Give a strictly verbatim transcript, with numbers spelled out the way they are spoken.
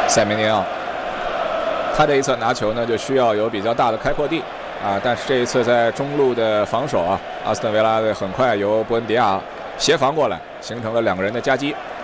塞梅尼奥，他这一侧拿球呢，就需要有比较大的开阔地啊。但是这一次在中路的防守啊，阿斯顿维拉队很快由伯恩迪亚协防过来，形成了两个人的夹击。